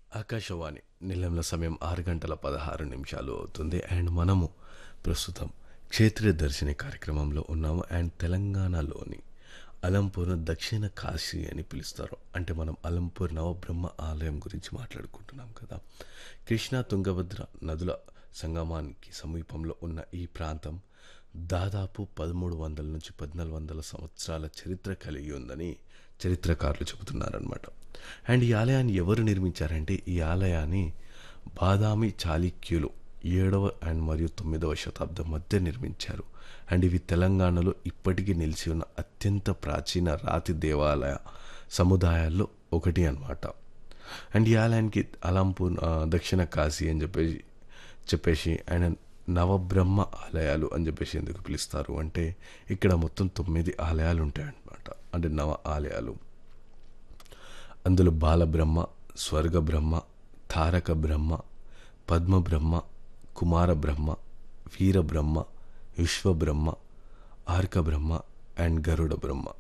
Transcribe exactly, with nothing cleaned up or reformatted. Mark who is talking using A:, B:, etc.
A: ఆకాశవాణి నిలయంలో సమయం ఆరు గంటల పదహారు నిమిషాలు అవుతుంది. అండ్ మనము ప్రస్తుతం క్షేత్రీయ దర్శిని కార్యక్రమంలో ఉన్నాము. అండ్ తెలంగాణలోని అలంపూర్ను దక్షిణ కాశీ అని పిలుస్తారు. అంటే మనం అలంపూర్ నవబ్రహ్మ ఆలయం గురించి మాట్లాడుకుంటున్నాం కదా. కృష్ణా తుంగభద్ర నదుల సంగమానికి సమీపంలో ఉన్న ఈ ప్రాంతం దాదాపు పదమూడు వందల నుంచి పద్నాలుగు వందల సంవత్సరాల చరిత్ర కలిగి ఉందని చరిత్రకారులు చెబుతున్నారనమాట. అండ్ ఈ ఆలయాన్ని ఎవరు నిర్మించారంటే ఈ ఆలయాన్ని బాదామి చాళుక్యులు ఏడవ అండ్ మరియు తొమ్మిదవ శతాబ్దం మధ్య నిర్మించారు. అండ్ ఇవి తెలంగాణలో ఇప్పటికీ నిలిచి ఉన్న అత్యంత ప్రాచీన రాతి దేవాలయ సముదాయాల్లో ఒకటి అన్నమాట. అండ్ ఈ ఆలయానికి అలంపూర్ ఆ, దక్షిణ కాశీ అని చెప్పేసి చెప్పేసి అండ్ నవబ్రహ్మ ఆలయాలు అని చెప్పేసి ఎందుకు పిలుస్తారు అంటే ఇక్కడ మొత్తం తొమ్మిది ఆలయాలు ఉంటాయన్నమాట. అంటే నవ ఆలయాలు, అందులో బాలబ్రహ్మ, స్వర్గబ్రహ్మ, తారక బ్రహ్మ, పద్మబ్రహ్మ, కుమార బ్రహ్మ, వీరబ్రహ్మ, విశ్వబ్రహ్మ, ఆర్క బ్రహ్మ అండ్ గరుడ బ్రహ్మ.